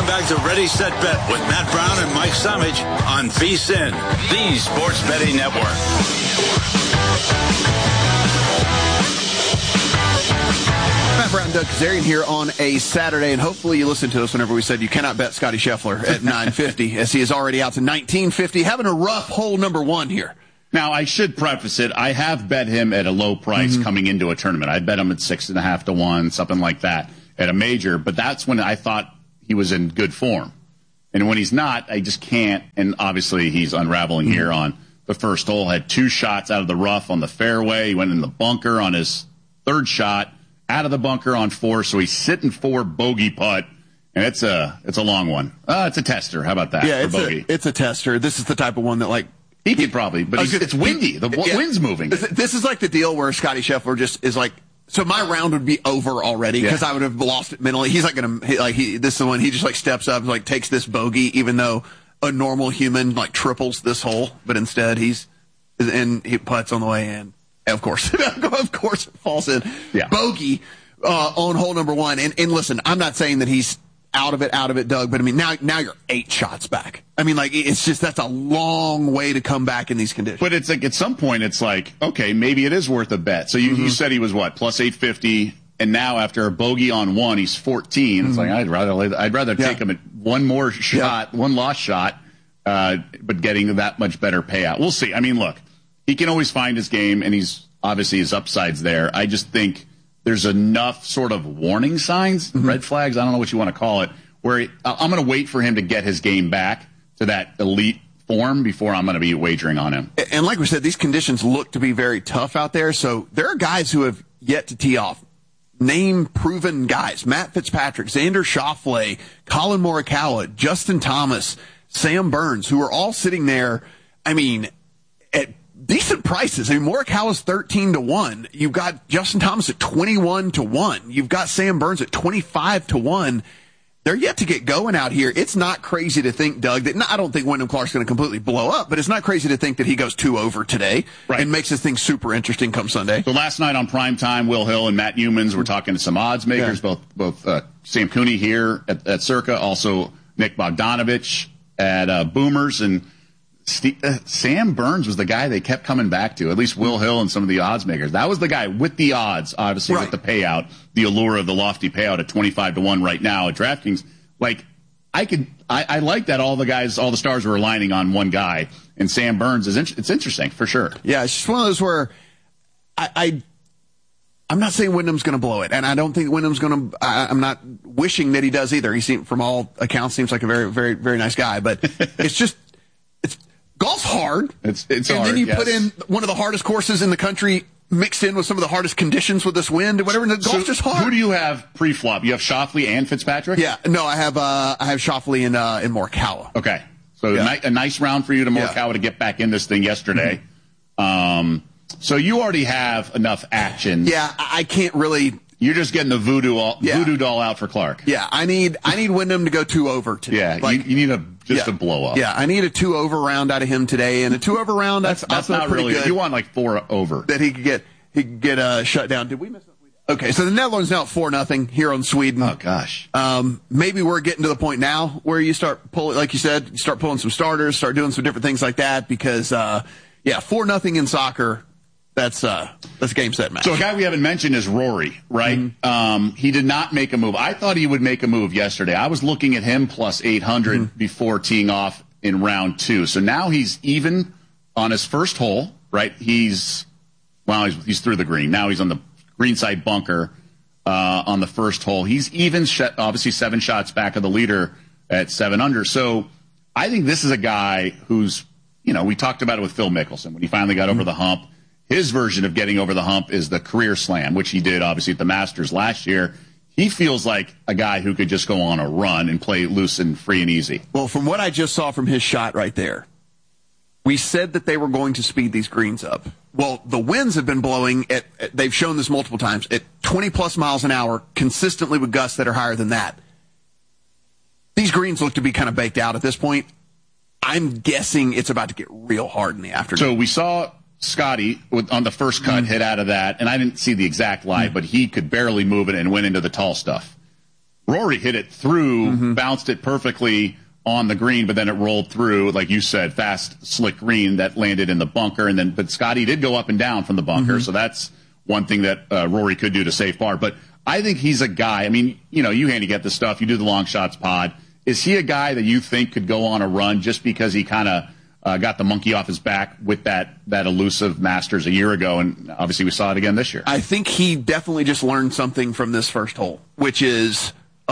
back to Ready, Set, Bet with Matt Brown and Mike Samich on VSiN, the Sports Betting Network. Matt Brown, Doug Kazarian here on a Saturday, and hopefully you listened to us whenever we said you cannot bet Scotty Scheffler at 950, as he is already out to 1950, having a rough hole number one here. Now, I should preface it. I have bet him at a low price coming into a tournament. I bet him at 6.5 to 1, something like that, at a major, but that's when I thought he was in good form. And when he's not, I just can't. And obviously, he's unraveling here on the first hole. Had 2 shots out of the rough on the fairway. He went in the bunker on his 3rd shot, out of the bunker on 4. So he's sitting 4 bogey putt, and it's a long one. It's a tester. How about that? Yeah, for bogey? It's a tester. This is the type of one that, like, he could probably, but it's windy. The wind's moving. This is like the deal where Scotty Scheffler just is like, so my round would be over already because I would have lost it mentally. He's like this is the one he just like steps up and like takes this bogey, even though a normal human like triples this hole, but instead he putts on the way in. And of course, it falls in. Yeah. Bogey on hole number 1. And listen, I'm not saying that he's out of it, Doug, but I mean now you're 8 shots back. I mean, like, it's just, that's a long way to come back in these conditions. But it's like, at some point, it's like, okay, maybe it is worth a bet. So you said he was what, plus 850, and now after a bogey on 1, he's 14. It's like, I'd rather take him at one more shot, one lost shot, but getting that much better payout. We'll see. I mean, look, he can always find his game, and he's obviously his upside's there. I just think there's enough sort of warning signs, red flags, I don't know what you want to call it, where I'm going to wait for him to get his game back to that elite form before I'm going to be wagering on him. And like we said, these conditions look to be very tough out there. So there are guys who have yet to tee off. Name-proven guys. Matt Fitzpatrick, Xander Schauffele, Colin Morikawa, Justin Thomas, Sam Burns, who are all sitting there, I mean, at decent prices. I mean, Morikawa's 13 to 1. You've got Justin Thomas at 21 to 1. You've got Sam Burns at 25 to 1. They're yet to get going out here. It's not crazy to think, Doug, that I don't think Wyndham Clark's going to completely blow up, but it's not crazy to think that he goes 2 over today and makes this thing super interesting come Sunday. So last night on Primetime, Will Hill and Matt Youmans were talking to some odds makers, both Sam Cooney here at Circa, also Nick Bogdanovich at Boomers, and Sam Burns was the guy they kept coming back to, at least Will Hill and some of the odds makers. That was the guy with the odds, obviously, with the payout, the allure of the lofty payout at 25 to 1 right now at DraftKings. Like, I like that all the stars were aligning on one guy, and Sam Burns it's interesting for sure. Yeah, it's just one of those where I'm not saying Wyndham's going to blow it, and I don't think Wyndham's going to. I'm not wishing that he does either. He from all accounts, seems like a very, very, very nice guy, but golf's hard. It's and hard. And then you put in one of the hardest courses in the country, mixed in with some of the hardest conditions with this wind and whatever. And golf's just hard. Who do you have pre-flop? You have Schauffele and Fitzpatrick? Yeah, no, I have Schauffele and Morikawa. Okay, so a nice round for you to Morikawa to get back in this thing yesterday. So you already have enough action. Yeah, I can't really. You're just getting the voodoo doll out for Clark. Yeah, I need Wyndham to go 2 over today. Yeah, like, you need a blow up. Yeah, I need a 2 over round out of him today, and a 2 over round that's not pretty really good. You want like 4 over that he could get shut down. Did we miss something? Okay, so the Netherlands now at 4-0 here on Sweden. Oh gosh. Maybe we're getting to the point now where you start pulling, like you said, you start pulling some starters, start doing some different things like that because 4-0 in soccer. That's game, set, match. So a guy we haven't mentioned is Rory, right? He did not make a move. I thought he would make a move yesterday. I was looking at him plus 800 before teeing off in round 2. So now he's even on his first hole, right? He's through the green. Now he's on the greenside bunker on the first hole. He's even, obviously 7 shots back of the leader at 7 under. So I think this is a guy who's, we talked about it with Phil Mickelson when he finally got over the hump. His version of getting over the hump is the career slam, which he did, obviously, at the Masters last year. He feels like a guy who could just go on a run and play loose and free and easy. Well, from what I just saw from his shot right there, we said that they were going to speed these greens up. Well, the winds have been blowing they've shown this multiple times, at 20-plus miles an hour, consistently with gusts that are higher than that. These greens look to be kind of baked out at this point. I'm guessing it's about to get real hard in the afternoon. So we saw Scotty on the first cut hit out of that, and I didn't see the exact lie, but he could barely move it and went into the tall stuff. Rory hit it through, bounced it perfectly on the green, but then it rolled through, like you said, fast, slick green that landed in the bunker. But Scotty did go up and down from the bunker, so that's one thing that Rory could do to save par. But I think he's a guy. I mean, you handicap this stuff. You do the Long Shots pod. Is he a guy that you think could go on a run just because he kind of got the monkey off his back with that elusive Masters a year ago, and obviously we saw it again this year? I think he definitely just learned something from this first hole, which is,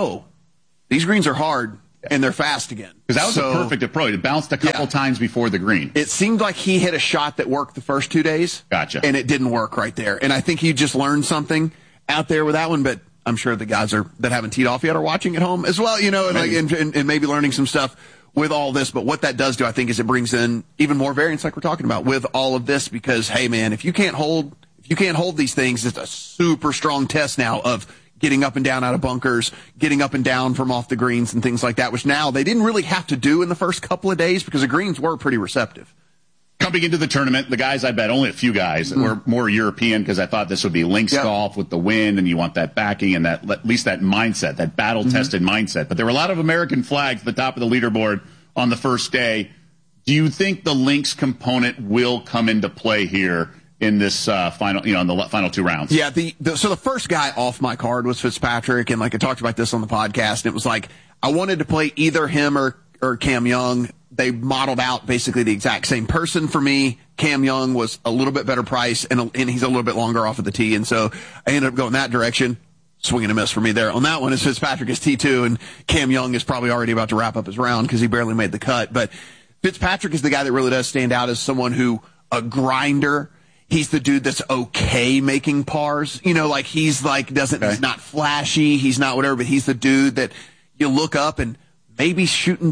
these greens are hard and they're fast again. Because that was a perfect approach. It bounced a couple times before the green. It seemed like he hit a shot that worked the first 2 days. Gotcha. And it didn't work right there. And I think he just learned something out there with that one, but I'm sure the guys that haven't teed off yet are watching at home as well, and maybe learning some stuff with all this. But what that does do, I think, is it brings in even more variance like we're talking about with all of this, because, hey, man, if you can't hold these things, it's a super strong test now of getting up and down out of bunkers, getting up and down from off the greens and things like that, which now they didn't really have to do in the first couple of days because the greens were pretty receptive. Coming into the tournament, the guys I bet, only a few guys, were more European because I thought this would be links golf with the wind, and you want that backing and that at least that mindset, that battle-tested mindset. But there were a lot of American flags at the top of the leaderboard on the first day. Do you think the links component will come into play here in this final, in the final two rounds? Yeah, so the first guy off my card was Fitzpatrick, and like I talked about this on the podcast, and it was like I wanted to play either him or Cam Young. They modeled out basically the exact same person for me. Cam Young was a little bit better price, and he's a little bit longer off of the tee, and so I ended up going that direction. Swing and a miss for me there. On that one, is Fitzpatrick is T2, and Cam Young is probably already about to wrap up his round because he barely made the cut. But Fitzpatrick is the guy that really does stand out as someone who, a grinder. He's the dude that's okay making pars. He's not flashy, he's not whatever, but he's the dude that you look up and maybe shooting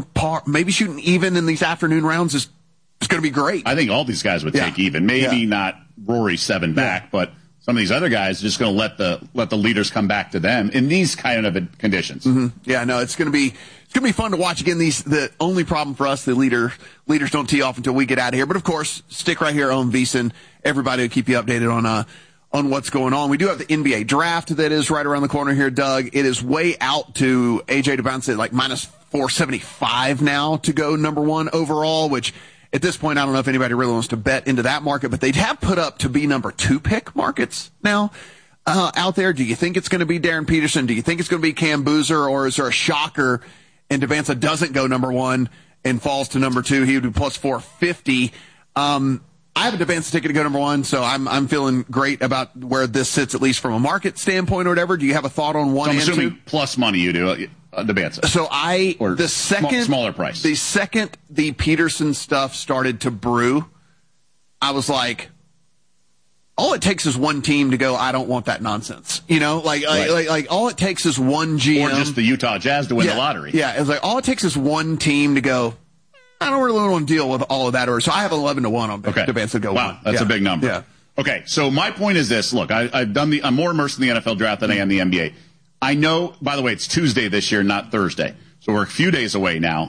even in these afternoon rounds is going to be great. I think all these guys would take even. Maybe not Rory 7 back, but some of these other guys are just going to let the leaders come back to them in these kind of conditions. Yeah, no, it's going to be fun to watch again. The only problem for us, the leaders don't tee off until we get out of here. But of course, stick right here on VSiN. Everybody will keep you updated on what's going on. We do have the NBA draft that is right around the corner here, Doug. It is way out to AJ to bounce at like minus 475 now to go number one overall, which at this point, I don't know if anybody really wants to bet into that market, but they'd have put up to be number 2 pick markets now out there. Do you think it's going to be Darren Peterson? Do you think it's going to be Cam Boozer, or is there a shocker and Devanza doesn't go number 1 and falls to number 2? He would be plus 450. I have a Devanza ticket to go number 1, so I'm feeling great about where this sits, at least from a market standpoint or whatever. Do you have a thought on 1 I'm and 2? assuming plus money you do, Devanza. So smaller price. The second the Peterson stuff started to brew, I was like, all it takes is one team to go, I don't want that nonsense. Like all it takes is one GM. Or just the Utah Jazz to win the lottery. Yeah, it's like all it takes is one team to go, I don't really want to deal with all of that. So I have 11-1 on Devanza to go. Wow, that's a big number. Yeah. Okay, so my point is this. Look, I'm more immersed in the NFL draft than I am the NBA. I know, by the way, it's Tuesday this year, not Thursday. So we're a few days away now.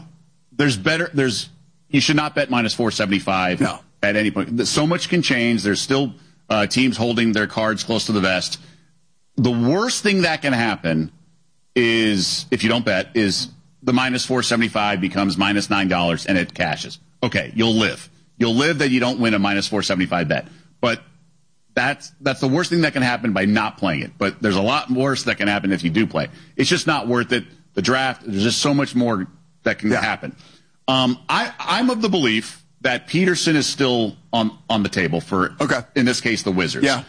You should not bet minus 475 at any point. So much can change. There's still teams holding their cards close to the vest. The worst thing that can happen is, if you don't bet, is the minus 475 becomes minus $9 and it cashes. Okay, you'll live. You'll live that you don't win a minus 475 bet. But that's the worst thing that can happen by not playing it. But there's a lot worse that can happen if you do play. It's just not worth it. The draft, there's just so much more that can happen. I'm of the belief that Peterson is still on the table for, in this case, the Wizards. Yeah.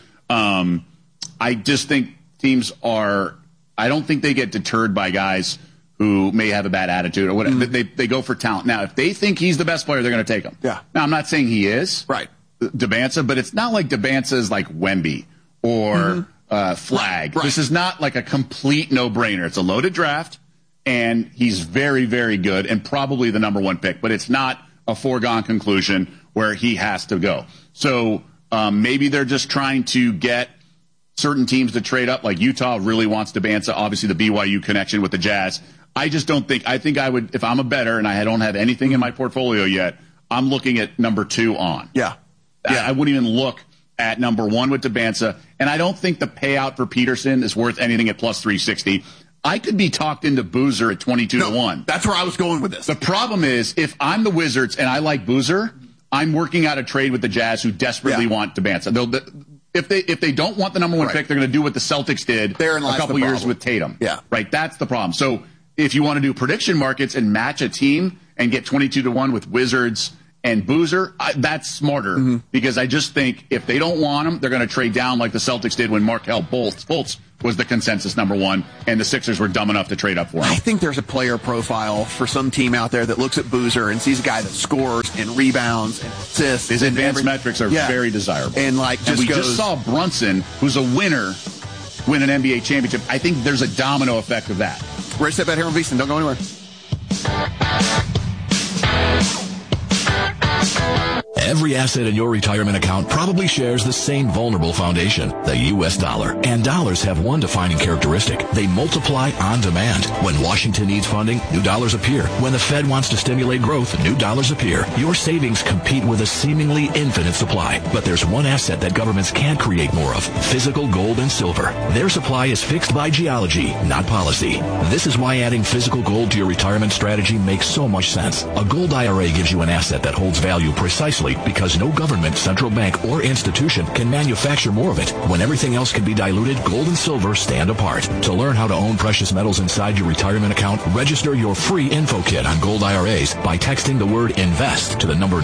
I just think teams I don't think they get deterred by guys who may have a bad attitude or whatever. They go for talent. Now, if they think he's the best player, they're going to take him. Yeah. Now, I'm not saying he is. Right. Devanza, but it's not like Devanza is like Wemby or Flag. Right. This is not like a complete no-brainer. It's a loaded draft, and he's very, very good and probably the number 1 pick, but it's not a foregone conclusion where he has to go. So maybe they're just trying to get certain teams to trade up, like Utah really wants Devanza, obviously the BYU connection with the Jazz. I just don't think – I think I would – if I'm a bettor and I don't have anything in my portfolio yet, I'm looking at number 2 on. Yeah. I wouldn't even look at number 1 with Devanza. And I don't think the payout for Peterson is worth anything at plus 360. I could be talked into Boozer at 22-1. That's where I was going with this. The problem is, if I'm the Wizards and I like Boozer, I'm working out a trade with the Jazz who desperately want Dembélé. If they don't want the number one pick, they're going to do what the Celtics did a couple years with Tatum. Yeah. Right? That's the problem. So if you want to do prediction markets and match a team and get 22-1 with Wizards and Boozer, that's smarter because I just think if they don't want him, they're going to trade down like the Celtics did when Markelle Fultz was the consensus number one, and the Sixers were dumb enough to trade up for him. I think there's a player profile for some team out there that looks at Boozer and sees a guy that scores and rebounds and assists. His advanced metrics are very desirable. And just saw Brunson, who's a winner, win an NBA championship. I think there's a domino effect of that. Ready to step out here on VSiN. Don't go anywhere. Every asset in your retirement account probably shares the same vulnerable foundation, the U.S. dollar. And dollars have one defining characteristic. They multiply on demand. When Washington needs funding, new dollars appear. When the Fed wants to stimulate growth, new dollars appear. Your savings compete with a seemingly infinite supply. But there's one asset that governments can't create more of: physical gold and silver. Their supply is fixed by geology, not policy. This is why adding physical gold to your retirement strategy makes so much sense. A gold IRA gives you an asset that holds value precisely because no government, central bank, or institution can manufacture more of it. When everything else can be diluted, gold and silver stand apart. To learn how to own precious metals inside your retirement account, register your free info kit on gold IRAs by texting the word INVEST to the number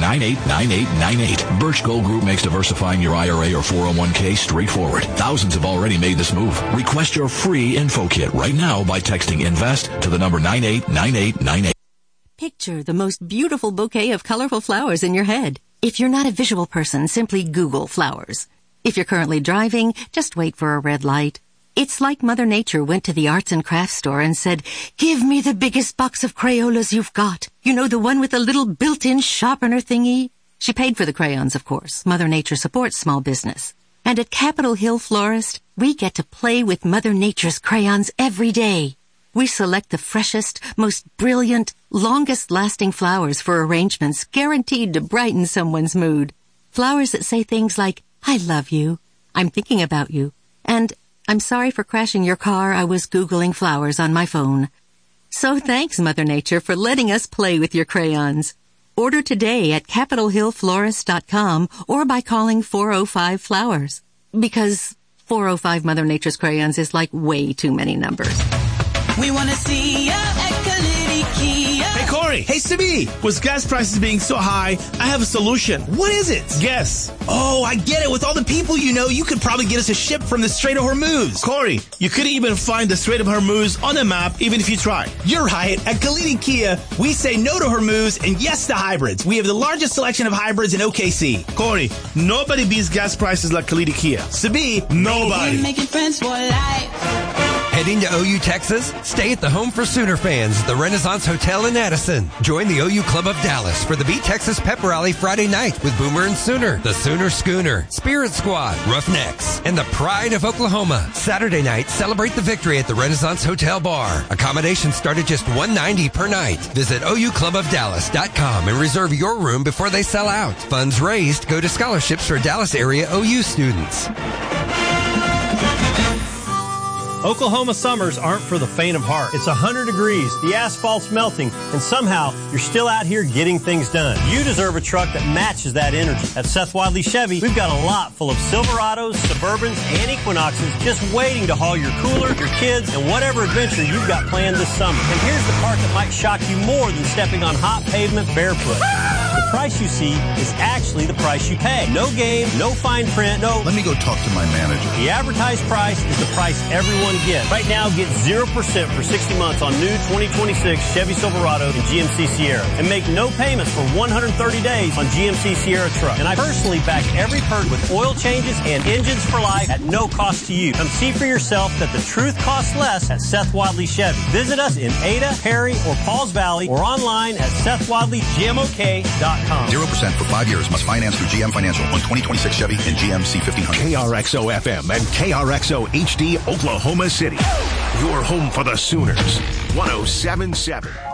989898. Birch Gold Group makes diversifying your IRA or 401k straightforward. Thousands have already made this move. Request your free info kit right now by texting INVEST to the number 989898. Picture the most beautiful bouquet of colorful flowers in your head. If you're not a visual person, simply Google flowers. If you're currently driving, just wait for a red light. It's like Mother Nature went to the arts and crafts store and said, "Give me the biggest box of Crayolas you've got. You know, the one with the little built-in sharpener thingy?" She paid for the crayons, of course. Mother Nature supports small business. And at Capitol Hill Florist, we get to play with Mother Nature's crayons every day. We select the freshest, most brilliant, longest-lasting flowers for arrangements guaranteed to brighten someone's mood. Flowers that say things like, "I love you," "I'm thinking about you," and "I'm sorry for crashing your car. I was Googling flowers on my phone." So thanks, Mother Nature, for letting us play with your crayons. Order today at CapitolHillFlorist.com or by calling 405-FLOWERS. Because 405 Mother Nature's crayons is like way too many numbers. We want to see ya at Kalidi Kia. Hey, Corey. Hey, Sibi. With gas prices being so high, I have a solution. What is it? Guess. Oh, I get it. With all the people you know, you could probably get us a ship from the Strait of Hormuz. Corey, you couldn't even find the Strait of Hormuz on the map, even if you tried. You're right. At Kalidi Kia, we say no to Hormuz and yes to hybrids. We have the largest selection of hybrids in OKC. Corey, nobody beats gas prices like Kalidi Kia. Sibi, nobody. Making friends for life. Heading to OU, Texas? Stay at the Home for Sooner fans, the Renaissance Hotel in Addison. Join the OU Club of Dallas for the Beat Texas Pep Rally Friday night with Boomer and Sooner, the Sooner Schooner, Spirit Squad, Roughnecks, and the Pride of Oklahoma. Saturday night, celebrate the victory at the Renaissance Hotel Bar. Accommodations start at just $190 per night. Visit OUClubofDallas.com and reserve your room before they sell out. Funds raised go to scholarships for Dallas area OU students. Oklahoma summers aren't for the faint of heart. It's 100 degrees, the asphalt's melting, and somehow you're still out here getting things done. You deserve a truck that matches that energy. At Seth Wadley Chevy, we've got a lot full of Silverados, Suburbans, and Equinoxes just waiting to haul your cooler, your kids, and whatever adventure you've got planned this summer. And here's the part that might shock you more than stepping on hot pavement barefoot. The price you see is actually the price you pay. No game, no fine print, no... Let me go talk to my manager. The advertised price is the price everyone gets. Right now, get 0% for 60 months on new 2026 Chevy Silverado and GMC Sierra. And make no payments for 130 days on GMC Sierra truck. And I personally back every perk with oil changes and engines for life at no cost to you. Come see for yourself that the truth costs less at Seth Wadley Chevy. Visit us in Ada, Perry, or Pauls Valley or online at SethWadleyGMOK.com. 0% for 5 years. Must finance through GM Financial on 2026 Chevy and GMC 1500. KRXO FM and KRXO HD Oklahoma City. Your home for the Sooners. 107.7.